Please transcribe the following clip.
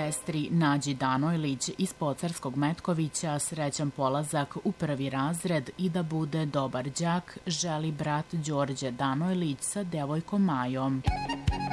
sestri Nađi Danojlić iz Pocarskog Metkovića srećan polazak u prvi razred i da bude dobar đak želi brat Đorđe Danojlić sa devojkom Majom.